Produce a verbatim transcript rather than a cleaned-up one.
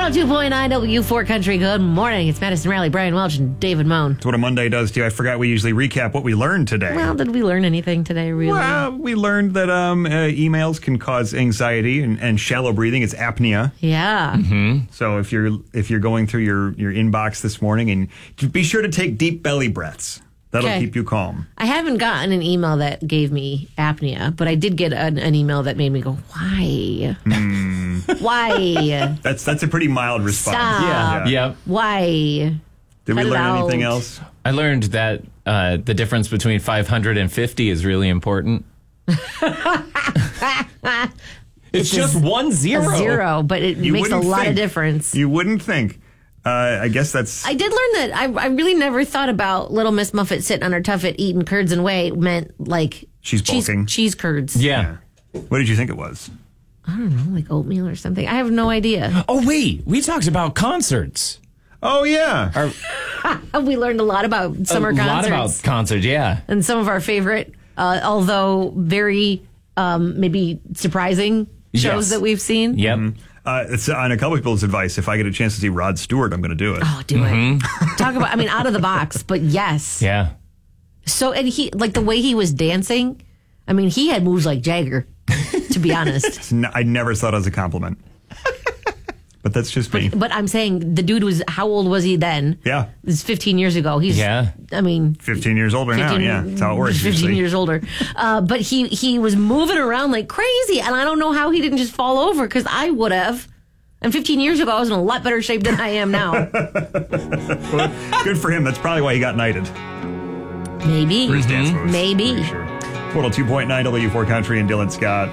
one oh two point nine W four Country. Good morning. It's Madison Raleigh, Brian Welch, and David Moan. That's what a Monday does to you. I forgot we usually recap what we learned today. Well, did we learn anything today, really? Well, we learned that um, uh, emails can cause anxiety and, and shallow breathing. It's apnea. Yeah. Mm-hmm. So if you're if you're going through your, your inbox this morning, and be sure to take deep belly breaths. That'll Okay. keep you calm. I haven't gotten an email that gave me apnea, but I did get an, an email that made me go, why? Mm. Why? That's that's a pretty mild response. Stop. Yeah. Yep. Why? Did Cut we it learn out. anything else? I learned that uh, the difference between five hundred and fifty is really important. It's, just a- one zero. A zero, but it You makes a wouldn't lot think. of difference. You wouldn't think. Uh, I guess that's... I did learn that I, I really never thought about Little Miss Muffet sitting on her tuffet eating curds and whey meant like She's cheese, bulking. cheese curds. Yeah. What did you think it was? I don't know, like oatmeal or something. I have no idea. Oh, wait. We talked about concerts. Oh, yeah. Our, We learned a lot about summer a concerts lot about concerts, yeah. and some of our favorite, uh, although very um, maybe surprising shows Yes. that we've seen. Yep. Uh, it's on a couple people's advice. If I get a chance to see Rod Stewart, I'm going to do it. Oh, do it. Talk about, I mean, out of the box, but yes. Yeah. So, and he, like the way he was dancing, I mean, he had moves like Jagger, to be honest. It's n- I never thought it was a compliment. But that's just me. But I'm saying the dude was, how old was he then? Yeah. This is fifteen years ago. He's, Yeah. I mean, fifteen years older now. fifteen Yeah. That's how it works. fifteen usually. years older. Uh, but he, he was moving around like crazy. And I don't know how he didn't just fall over because I would have. And fifteen years ago, I was in a lot better shape than I am now. Well, good for him. That's probably why he got knighted. Maybe. For his dance moves. Maybe. Pretty sure. one oh two point nine W four Country and Dylan Scott.